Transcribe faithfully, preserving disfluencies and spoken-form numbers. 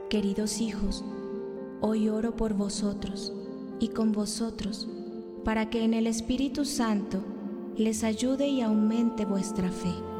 Queridos hijos, hoy oro por vosotros y con vosotros, para que en el Espíritu Santo les ayude y aumente vuestra fe.